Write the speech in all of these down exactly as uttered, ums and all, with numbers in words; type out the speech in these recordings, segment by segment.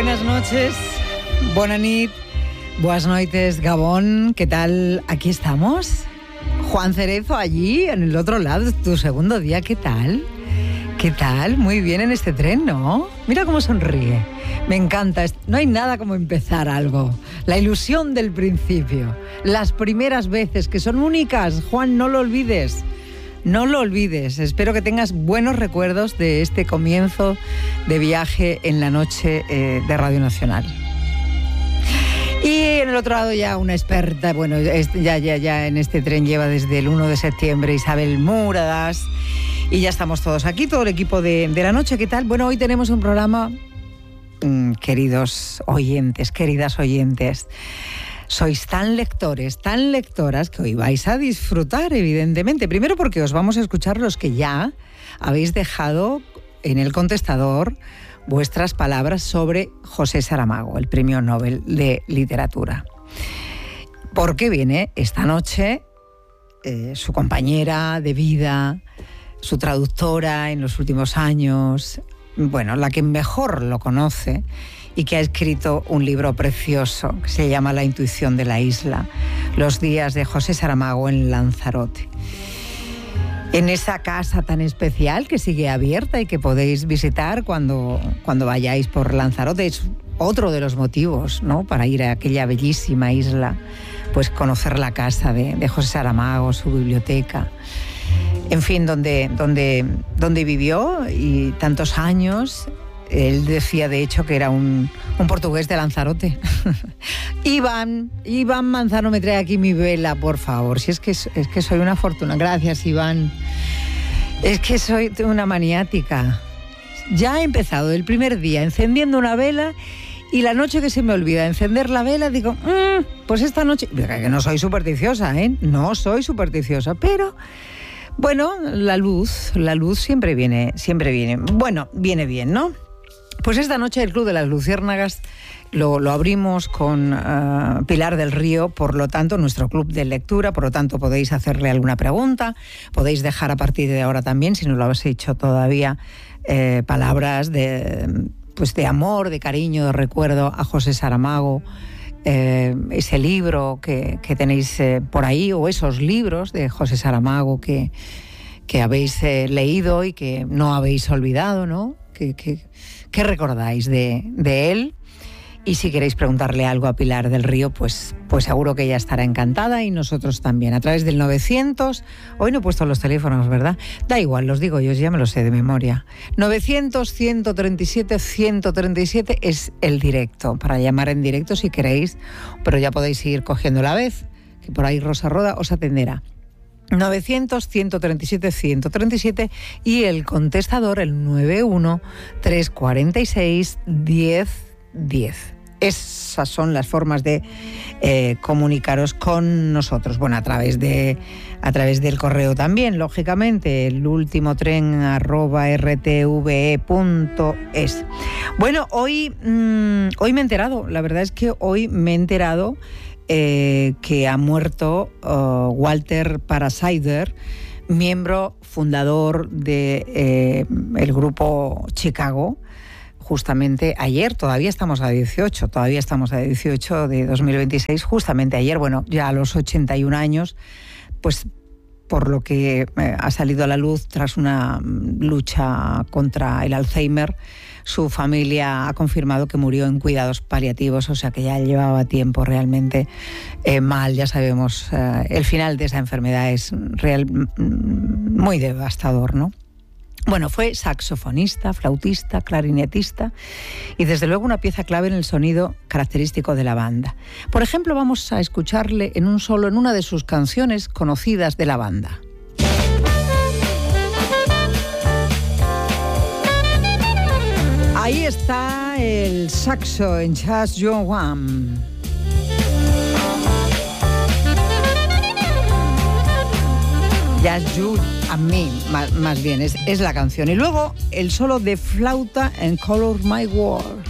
Buenas noches, bona nit, buenas noites, Gabón, ¿qué tal? Aquí estamos. Juan Cerezo allí, en el otro lado, tu segundo día, ¿qué tal? ¿Qué tal? Muy bien en este tren, ¿no? Mira cómo sonríe. Me encanta. No hay nada como empezar algo. La ilusión del principio. Las primeras veces que son únicas. Juan, no lo olvides. No lo olvides. Espero que tengas buenos recuerdos de este comienzo de viaje en la noche eh, de Radio Nacional. Y en el otro lado ya una experta, bueno, ya, ya, ya en este tren lleva desde el primero de septiembre Isabel Muradas. Y ya estamos todos aquí, todo el equipo de, de la noche. ¿Qué tal? Bueno, hoy tenemos un programa, mmm, queridos oyentes, queridas oyentes. Sois tan lectores, tan lectoras, que hoy vais a disfrutar, evidentemente. Primero porque os vamos a escuchar los que ya habéis dejado en el contestador vuestras palabras sobre José Saramago, el Premio Nobel de Literatura. Porque viene esta noche eh, su compañera de vida, su traductora en los últimos años, bueno, la que mejor lo conoce y que ha escrito un libro precioso que se llama La intuición de la isla, los días de José Saramago en Lanzarote. En esa casa tan especial que sigue abierta y que podéis visitar cuando, cuando vayáis por Lanzarote. Es otro de los motivos, ¿no?, para ir a aquella bellísima isla, pues conocer la casa de, de José Saramago, su biblioteca. En fin, donde, donde, donde vivió y tantos años. Él decía, de hecho, que era un, un portugués de Lanzarote. Iván, Iván Manzano, me trae aquí mi vela, por favor. Si es que, es que soy una fortuna. Gracias, Iván. Es que soy una maniática. Ya he empezado el primer día encendiendo una vela y la noche que se me olvida encender la vela, digo, mmm, pues esta noche... Que no soy supersticiosa, ¿eh? No soy supersticiosa, pero... Bueno, la luz, la luz siempre viene, siempre viene. Bueno, viene bien, ¿no? Pues esta noche el Club de las Luciérnagas lo, lo abrimos con uh, Pilar del Río, por lo tanto, nuestro club de lectura, por lo tanto podéis hacerle alguna pregunta, podéis dejar a partir de ahora también, si no lo habéis hecho todavía, eh, palabras de, pues de amor, de cariño, de recuerdo a José Saramago, eh, ese libro que, que tenéis eh, por ahí, o esos libros de José Saramago que, que habéis eh, leído y que no habéis olvidado, ¿no? Que, que, ¿Qué recordáis de, de él? Y si queréis preguntarle algo a Pilar del Río, pues, pues seguro que ella estará encantada y nosotros también. A través del novecientos, hoy no he puesto los teléfonos, ¿verdad? Da igual, los digo yo, ya me los sé de memoria. novecientos, ciento treinta y siete, ciento treinta y siete es el directo, para llamar en directo si queréis, pero ya podéis ir cogiendo la vez, que por ahí Rosa Roda os atenderá. novecientos, ciento treinta y siete, ciento treinta y siete y el contestador el nueve uno, tres cuatro seis, diez diez. Esas son las formas de eh, comunicaros con nosotros. Bueno, a través de a través del correo también, lógicamente, el último tren arroba r t v e punto es. Bueno, hoy, mmm, hoy me he enterado, la verdad es que hoy me he enterado Eh, que ha muerto uh, Walter Parasider, miembro fundador de eh, el grupo Chicago. Justamente ayer, todavía estamos a dieciocho, todavía estamos a dieciocho de dos mil veintiséis, justamente ayer, bueno, ya a los ochenta y un años, pues por lo que eh, ha salido a la luz tras una lucha contra el Alzheimer. Su familia ha confirmado que murió en cuidados paliativos, o sea que ya llevaba tiempo realmente eh, mal. Ya sabemos, eh, el final de esa enfermedad es real, muy devastador, ¿no? Bueno, fue saxofonista, flautista, clarinetista y desde luego una pieza clave en el sonido característico de la banda. Por ejemplo, vamos a escucharle en un solo en una de sus canciones conocidas de la banda. Ahí está el saxo en Just You One. Just You and Me, más, más bien, es, es la canción. Y luego el solo de flauta en Color My World.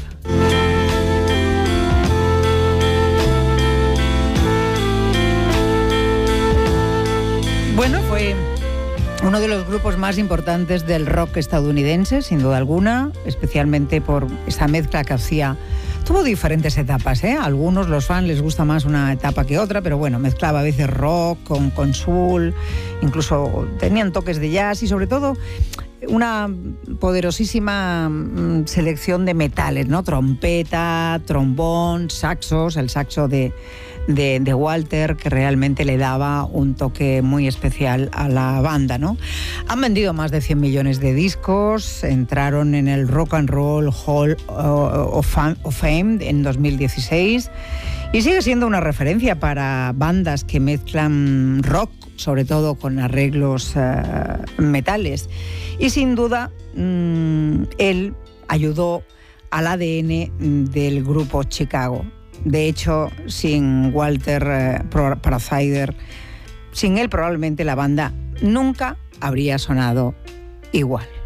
Bueno, fue Uno de los grupos más importantes del rock estadounidense, sin duda alguna, especialmente por esa mezcla que hacía. Tuvo diferentes etapas, ¿eh? A algunos, los fans, les gusta más una etapa que otra, pero bueno, mezclaba a veces rock con, con soul, incluso tenían toques de jazz y sobre todo una poderosísima selección de metales, ¿no? Trompeta, trombón, saxos, el saxo de... De, de Walter, que realmente le daba un toque muy especial a la banda, ¿no? Han vendido más de cien millones de discos, entraron en el Rock and Roll Hall of Fame en dos mil dieciséis y sigue siendo una referencia para bandas que mezclan rock, sobre todo con arreglos uh, metales. Y sin duda, mmm, él ayudó al A D N del grupo Chicago. De hecho, sin Walter eh, Parazider, sin él probablemente la banda nunca habría sonado igual.